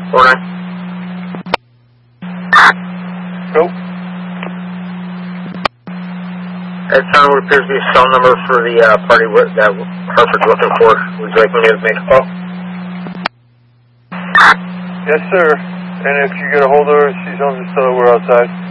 49. Go. That sound what appears to be a cell number for the party that Hartford's looking for. Would you like me to make a call? Yes, sir. And if you get a hold of her, she's on the cell, we're outside.